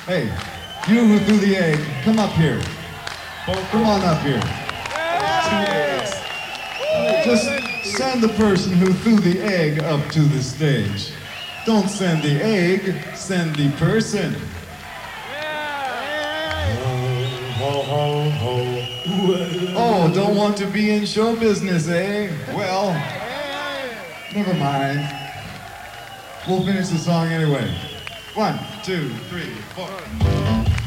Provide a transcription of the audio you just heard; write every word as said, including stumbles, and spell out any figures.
Hey, you who threw the egg, come up here. Come on up here. Just send the person who threw the egg up to the stage. Don't send the egg, send the person. Ho, ho, ho. Oh, don't want to be in show business, eh? Well, never mind. We'll finish the song anyway. One, two, three, four.